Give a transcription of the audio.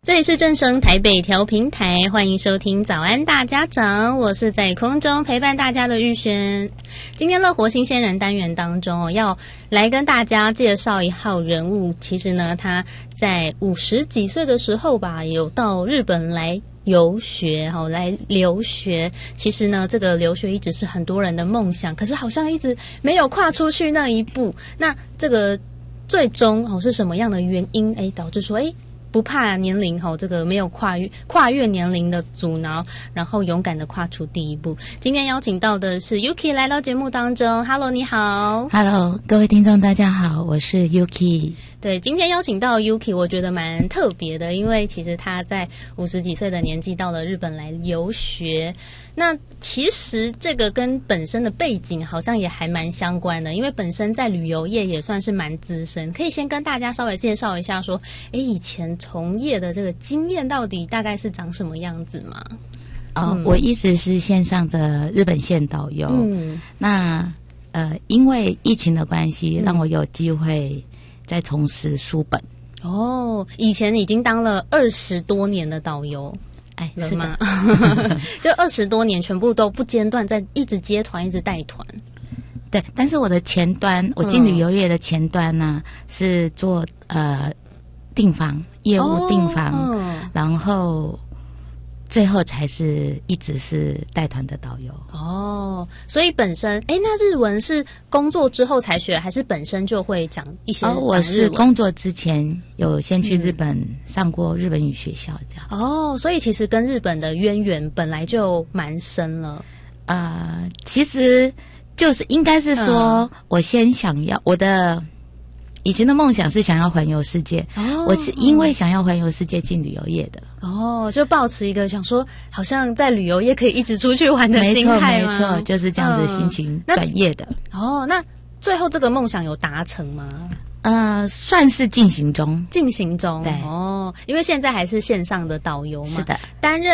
这里是正声台北调频台，欢迎收听早安大家长，我是在空中陪伴大家的玉璇。今天乐活新鲜人单元当中要来跟大家介绍一号人物。其实呢，他在50几岁的时候吧，有到日本来游学，来留学。其实呢，这个留学一直是很多人的梦想，可是好像一直没有跨出去那一步。那这个最终是什么样的原因导致说不怕年龄这个没有跨越年龄的阻挠，然后勇敢的跨出第一步。今天邀请到的是 Yuki 来到节目当中。 Hello， 你好。 Hello， 各位听众大家好，我是 Yuki。 对，今天邀请到 Yuki 我觉得蛮特别的，因为其实他在50几岁的年纪到了日本来游学。那其实这个跟本身的背景好像也还蛮相关的，因为本身在旅游业也算是蛮资深。可以先跟大家稍微介绍一下说以前从业的这个经验到底大概是长什么样子吗？ 我一直是线上的日本线导游。那因为疫情的关系，让我有机会在从事书本。 以前已经当了20多年的导游了吗？就20多年全部都不间断，在一直接团，一直带团。 对，但是我的前端，我进旅游业的前端呢，是做订房业务，订房，然后最后才是一直是带团的导游。 所以本身那日文是工作之后才学，还是本身就会讲一些？ 我是工作之前有先去日本上过日本语学校这样。 所以其实跟日本的渊源本来就蛮深了。 其实就是应该是说，我先想要我的以前的梦想是想要环游世界。我是因为想要环游世界进旅游业的。 就抱持一个想说好像在旅游业可以一直出去玩的心态吗？ 没错，就是这样子心情转业的。 那最后这个梦想有达成吗？ 算是进行中。 进行中。 对。 因为现在还是线上的导游嘛。 是的。 担任